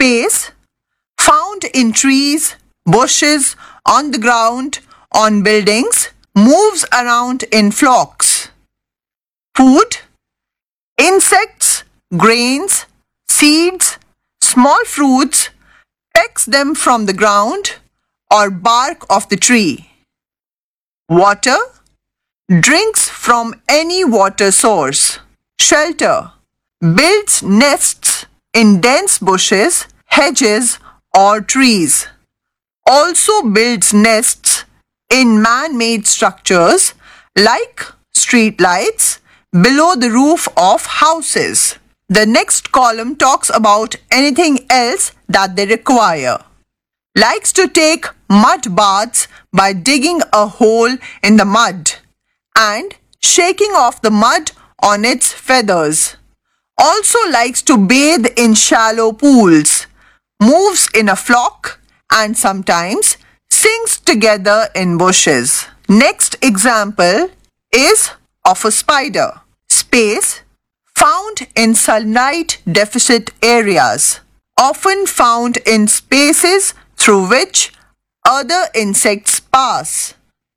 Space, found in trees, bushes, on the ground, on buildings, moves around in flocks. Food, insects, grains, seeds, small fruits, pecks them from the ground or bark of the tree. Water, drinks from any water source. Shelter, builds nests in dense bushes, hedges or trees. Also builds nests in man-made structures like street lights below the roof of houses. The next column talks about anything else that they require. Likes to take mud baths by digging a hole in the mud and shaking off the mud on its feathers. Also likes to bathe in shallow pools, moves in a flock, and sometimes sings together in bushes. Next example is of a spider. Space, found in sunlight deficit areas, often found in spaces through which other insects pass.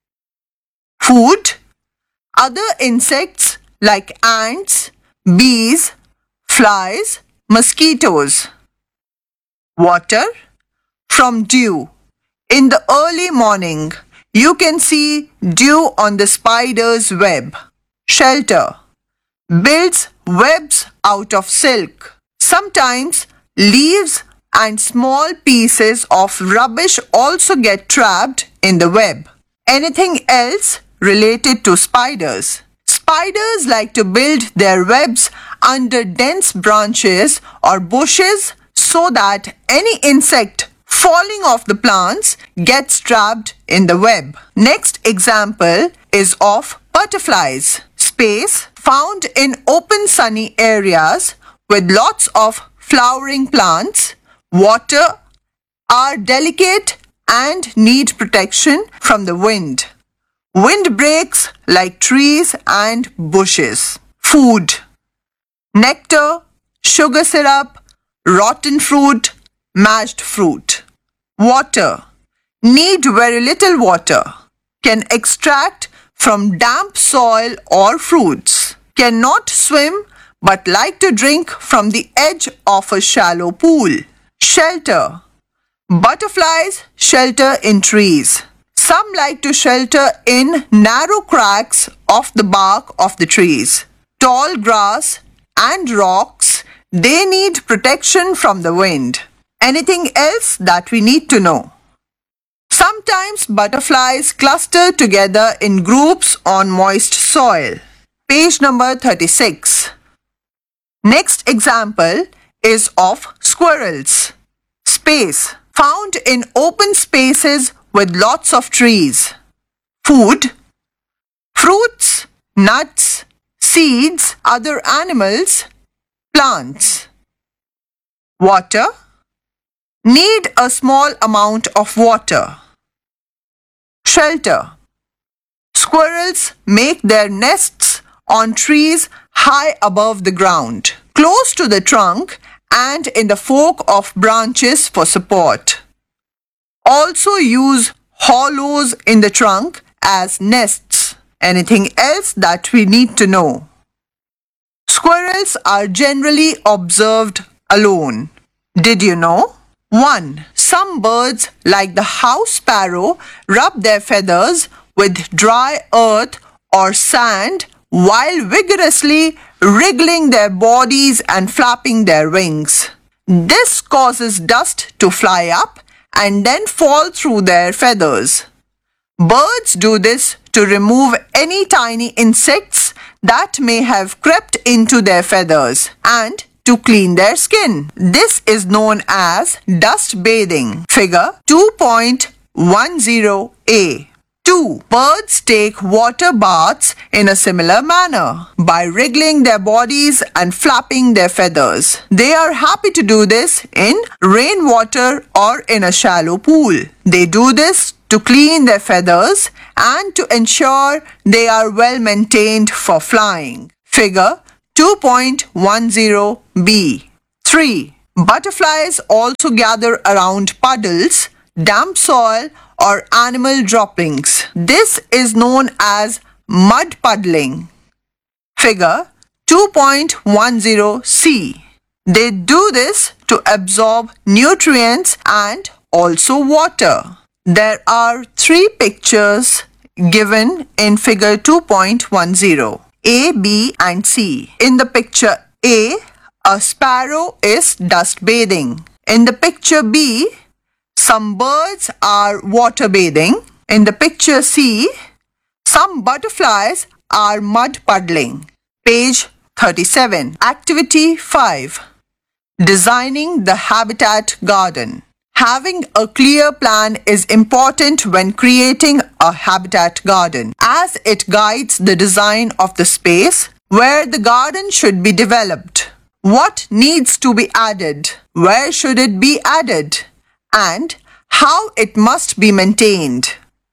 Food, other insects like ants, bees, flies, mosquitoes. Water, from dew. In the early morning, you can see dew on the spider's web. Shelter, builds webs out of silk. Sometimes leaves and small pieces of rubbish also get trapped in the web. Anything else related to spiders? Spiders like to build their webs under dense branches or bushes so that any insect falling off the plants gets trapped in the web. Next example is of butterflies. Space, found in open sunny areas with lots of flowering plants. Water, are delicate and need protection from the wind. Wind breaks like trees and bushes. Food, nectar, sugar syrup, rotten fruit, mashed fruit. Water, need very little water. Can extract from damp soil or fruits. Cannot swim but like to drink from the edge of a shallow pool. Shelter, butterflies shelter in trees. Some like to shelter in narrow cracks of the bark of the trees. Tall grass and rocks, they need protection from the wind. Anything else that we need to know? Sometimes butterflies cluster together in groups on moist soil. Page number 36. Next example is of squirrels. Space, found in open spaces with lots of trees. Food, fruits, nuts, seeds, other animals, plants. Water, need a small amount of water. Shelter, squirrels make their nests on trees high above the ground, close to the trunk and in the fork of branches for support. Also use hollows in the trunk as nests. Anything else that we need to know? Squirrels are generally observed alone. Did you know? 1. Some birds like the house sparrow rub their feathers with dry earth or sand while vigorously wriggling their bodies and flapping their wings. This causes dust to fly up and then fall through their feathers. Birds do this to remove any tiny insects that may have crept into their feathers and to clean their skin. This is known as dust bathing. Figure 2.10a. 2. Birds take water baths in a similar manner by wriggling their bodies and flapping their feathers. They are happy to do this in rainwater or in a shallow pool. They do this to clean their feathers and to ensure they are well maintained for flying. Figure 2.10b. 3. Butterflies also gather around puddles, damp soil, or animal droppings. This is known as mud puddling. Figure 2.10c. They do this to absorb nutrients and also water. There are three pictures given in figure 2.10, A, B and C. In the picture A, a sparrow is dust bathing. In the picture B, some birds are water bathing. In the picture C, some butterflies are mud puddling. Page 37. Activity 5. Designing the habitat garden. Having a clear plan is important when creating a habitat garden, as it guides the design of the space where the garden should be developed. What needs to be added, where should it be added, and how it must be maintained.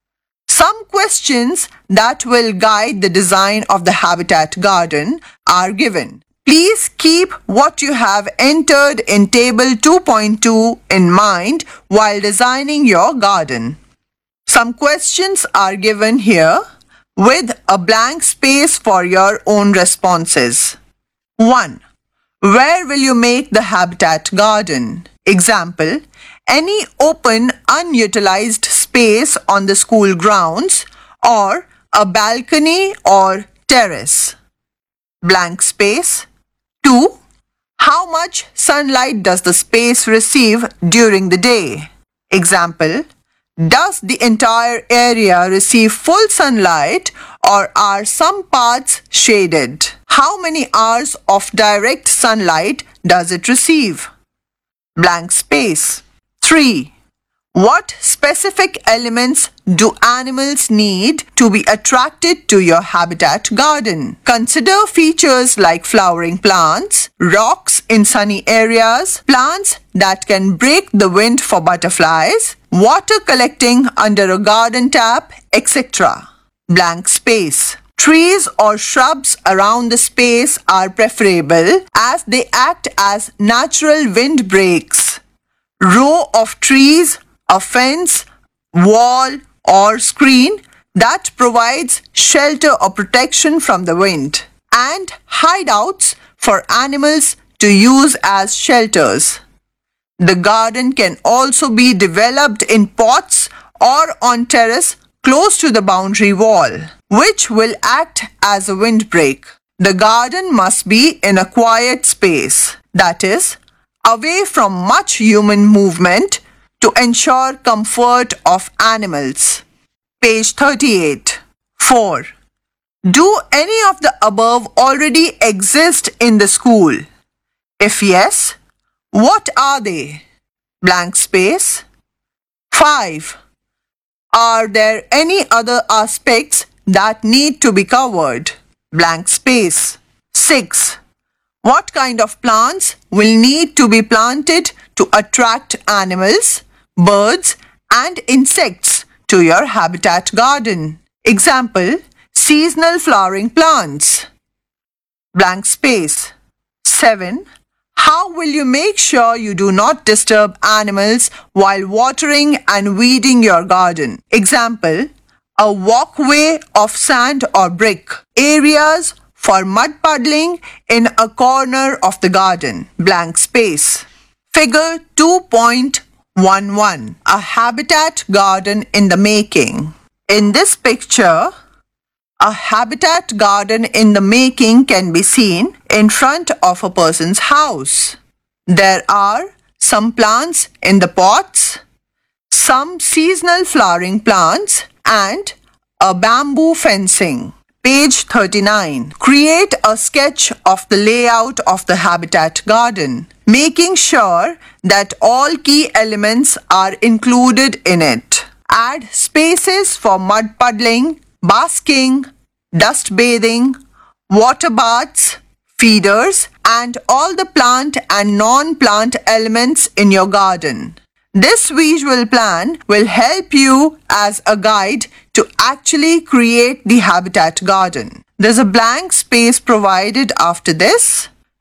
Some questions that will guide the design of the habitat garden are given. Please keep what you have entered in table 2.2 in mind while designing your garden. Some questions are given here with a blank space for your own responses. 1. Where will you make the habitat garden? Example, any open unutilized space on the school grounds or a balcony or terrace. Blank space. 2. How much sunlight does the space receive during the day? Example, does the entire area receive full sunlight or are some parts shaded? How many hours of direct sunlight does it receive? Blank space. 3. What specific elements do animals need to be attracted to your habitat garden? Consider features like flowering plants, rocks in sunny areas, plants that can break the wind for butterflies, water collecting under a garden tap, etc. Blank space. Trees or shrubs around the space are preferable as they act as natural wind breaks. Row of trees, a fence, wall or screen that provides shelter or protection from the wind, and hideouts for animals to use as shelters. The garden can also be developed in pots or on terrace close to the boundary wall, which will act as a windbreak. The garden must be in a quiet space, that is, away from much human movement to ensure comfort of animals. Page 38. 4. Do any of the above already exist in the school? If yes, what are they? Blank space. 5. Are there any other aspects that need to be covered? Blank space. 6. What kind of plants will need to be planted to attract animals, birds, and insects to your habitat garden? Example, seasonal flowering plants. Blank space. 7. How will you make sure you do not disturb animals while watering and weeding your garden? Example, a walkway of sand or brick. Areas for mud puddling in a corner of the garden. Blank space. Figure 2.11. A habitat garden in the making. In this picture, a habitat garden in the making can be seen in front of a person's house. There are some plants in the pots, some seasonal flowering plants, and a bamboo fencing. Page 39. Create a sketch of the layout of the habitat garden, making sure that all key elements are included in it. Add spaces for mud puddling, basking, dust bathing, water baths, feeders, and all the plant and non-plant elements in your garden. This visual plan will help you as a guide to actually create the habitat garden. There's a blank space provided after this.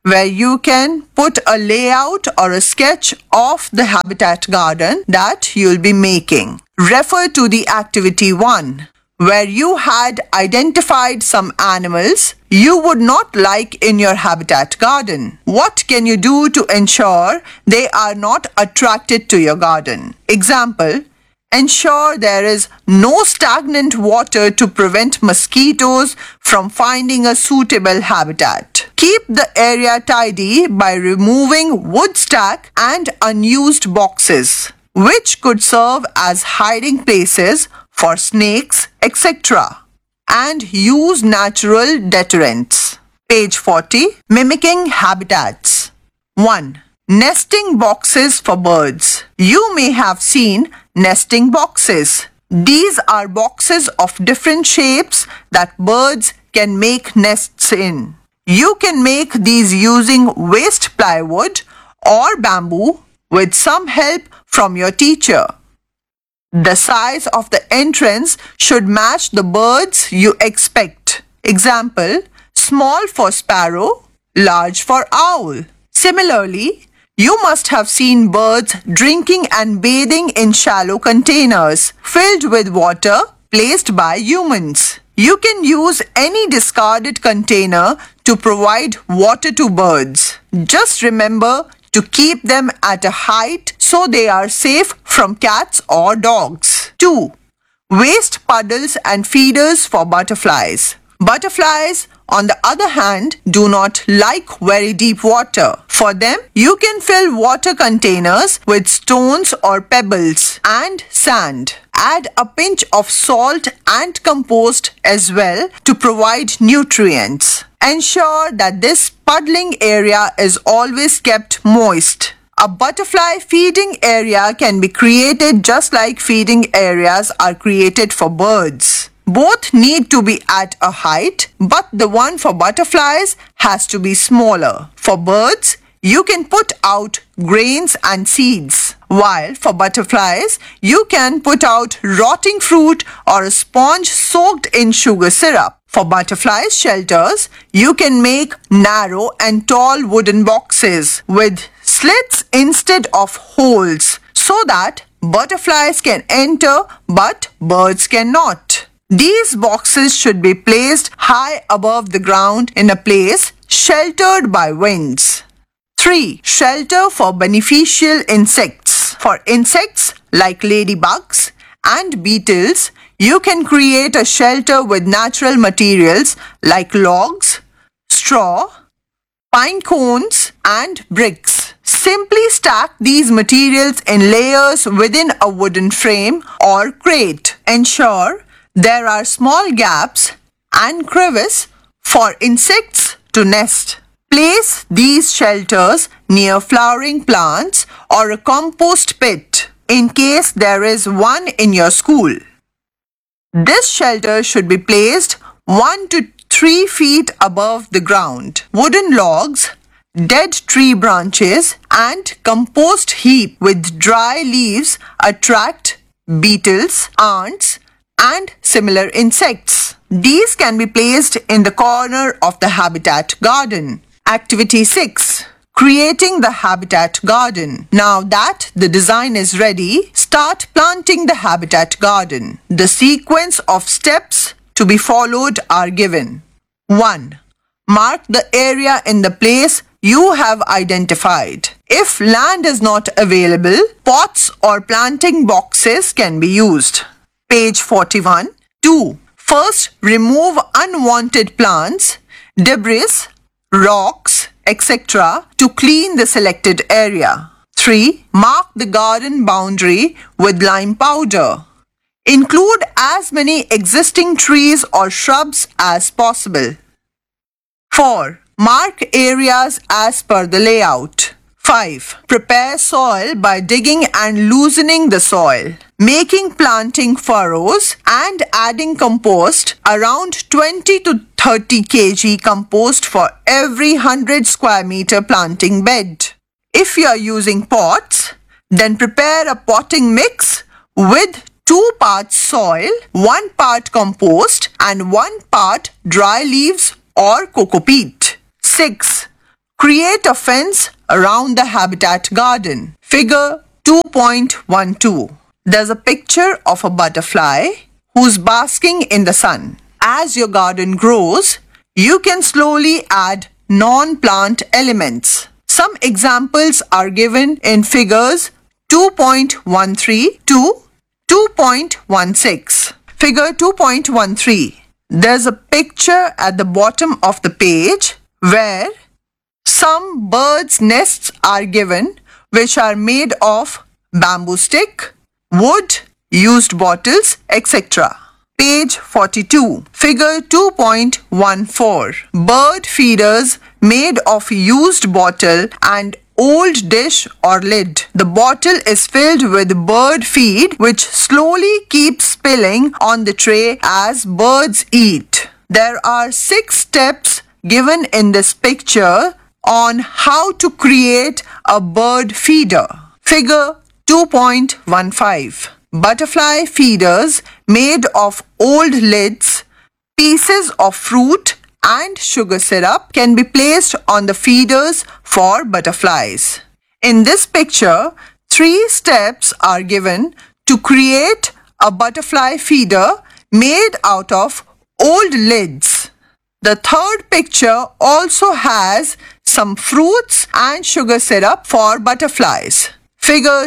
where you can put a layout or a sketch of the habitat garden that you'll be making. Refer to the activity 1, where you had identified some animals you would not like in your habitat garden. What can you do to ensure they are not attracted to your garden? Example, ensure there is no stagnant water to prevent mosquitoes from finding a suitable habitat. Keep the area tidy by removing wood stack and unused boxes, which could serve as hiding places for snakes, etc. And use natural deterrents. Page 40. Mimicking habitats. 1. Nesting boxes for birds. You may have seen nesting boxes. These are boxes of different shapes that birds can make nests in. You can make these using waste plywood or bamboo with some help from your teacher. The size of the entrance should match the birds you expect. Example, small for sparrow, large for owl. Similarly, you must have seen birds drinking and bathing in shallow containers filled with water placed by humans. You can use any discarded container to provide water to birds. Just remember to keep them at a height so they are safe from cats or dogs. 2. Waste puddles and feeders for butterflies. Butterflies, on the other hand, do not like very deep water. For them, you can fill water containers with stones or pebbles and sand. Add a pinch of salt and compost as well to provide nutrients. Ensure that this puddling area is always kept moist. A butterfly feeding area can be created just like feeding areas are created for birds. Both need to be at a height, but the one for butterflies has to be smaller. For birds, you can put out grains and seeds, while for butterflies, you can put out rotting fruit or a sponge soaked in sugar syrup. For butterflies shelters, you can make narrow and tall wooden boxes with slits instead of holes so that butterflies can enter but birds cannot. These boxes should be placed high above the ground in a place sheltered by winds. 3. Shelter for beneficial insects. For insects like ladybugs and beetles, you can create a shelter with natural materials like logs, straw, pine cones, and bricks. Simply stack these materials in layers within a wooden frame or crate. Ensure there are small gaps and crevices for insects to nest. Place these shelters near flowering plants or a compost pit in case there is one in your school. This shelter should be placed 1 to 3 feet above the ground. Wooden logs, dead tree branches, and compost heap with dry leaves attract beetles, ants, and similar insects. These can be placed in the corner of the habitat garden. Activity 6. Creating the habitat garden. Now that the design is ready, start planting the habitat garden. The sequence of steps to be followed are given. 1. Mark the area in the place you have identified. If land is not available, pots or planting boxes can be used. Page 41. 2. First, remove unwanted plants, debris, rocks, etc. to clean the selected area. 3. Mark the garden boundary with lime powder. Include as many existing trees or shrubs as possible. 4. Mark areas as per the layout. 5. Prepare soil by digging and loosening the soil, making planting furrows and adding compost around 20 to 30 kg compost for every 100 square meter planting bed. If you are using pots, then prepare a potting mix with 2 parts soil, 1 part compost and 1 part dry leaves or coco peat. 6. Create a fence around the habitat garden. Figure 2.12. There's a picture of a butterfly who's basking in the sun. As your garden grows, you can slowly add non-plant elements. Some examples are given in figures 2.13 to 2.16. Figure 2.13. There's a picture at the bottom of the page where some birds' nests are given which are made of bamboo stick, wood, used bottles, etc. Page 42. Figure 2.14. Bird feeders made of used bottle and old dish or lid. The bottle is filled with bird feed which slowly keeps spilling on the tray as birds eat. There are 6 steps given in this picture on how to create a bird feeder. Figure 2.15. Butterfly feeders made of old lids, pieces of fruit and sugar syrup can be placed on the feeders for butterflies. In this picture, 3 steps are given to create a butterfly feeder made out of old lids. The third picture also has some fruits and sugar syrup for butterflies. Figure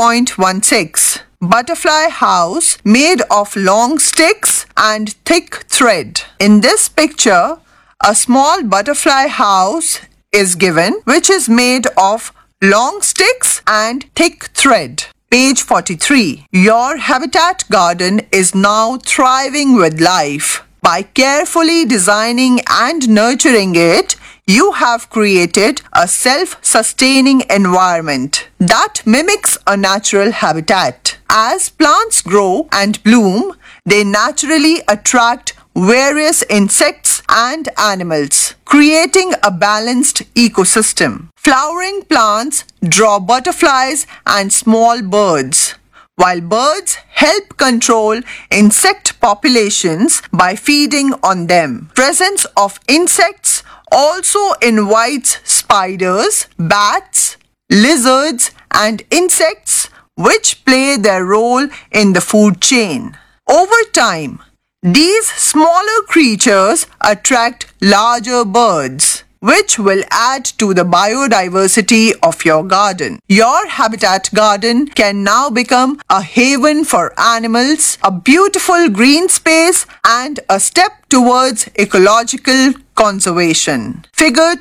2.16. Butterfly house made of long sticks and thick thread. In this picture, a small butterfly house is given which is made of long sticks and thick thread. Page 43. Your habitat garden is now thriving with life. By carefully designing and nurturing it, you have created a self-sustaining environment that mimics a natural habitat. As plants grow and bloom, they naturally attract various insects and animals, creating a balanced ecosystem. Flowering plants draw butterflies and small birds, while birds help control insect populations by feeding on them. Presence of insects also invites spiders, bats, lizards, and insects which play their role in the food chain. Over time, these smaller creatures attract larger birds, which will add to the biodiversity of your garden. Your habitat garden can now become a haven for animals, a beautiful green space, and a step towards ecological conservation. Figure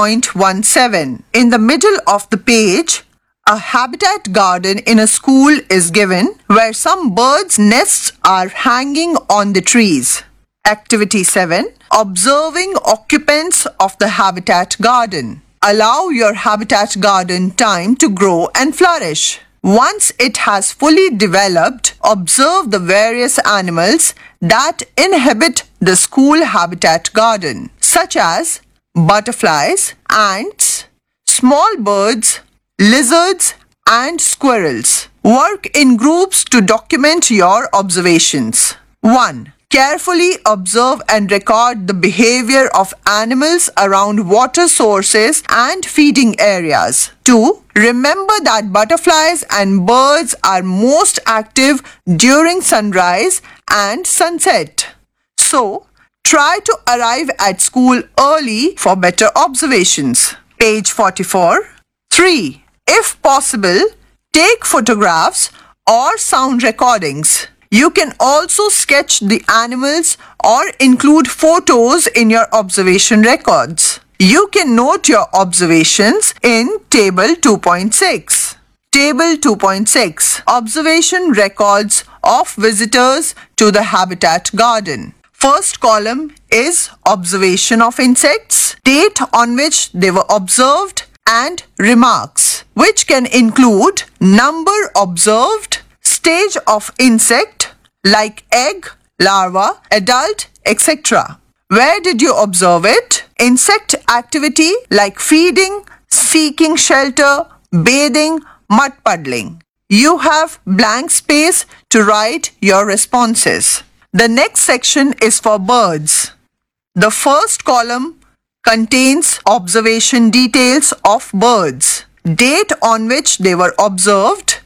2.17. In the middle of the page, a habitat garden in a school is given where some birds' nests are hanging on the trees. Activity 7. Observing occupants of the habitat garden. Allow your habitat garden time to grow and flourish. Once it has fully developed, observe the various animals that inhabit the school habitat garden, such as butterflies, ants, small birds, lizards, and squirrels. Work in groups to document your observations. 1. Carefully observe and record the behavior of animals around water sources and feeding areas. 2. Remember that butterflies and birds are most active during sunrise and sunset. So, try to arrive at school early for better observations. Page 44. 3. If possible, take photographs or sound recordings. You can also sketch the animals or include photos in your observation records. You can note your observations in Table 2.6. Table 2.6. Observation records of visitors to the habitat garden. First column is observation of insects, date on which they were observed, and remarks, which can include number observed, stage of insect like egg, larva, adult, etc. Where did you observe it? Insect activity like feeding, seeking shelter, bathing, mud puddling. You have blank space to write your responses. The next section is for birds. The first column contains observation details of birds. Date on which they were observed